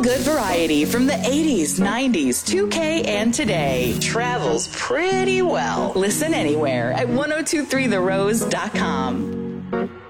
good variety from the 80s, 90s, 2K, and today. Travels pretty well. Listen anywhere at 1023therose.com.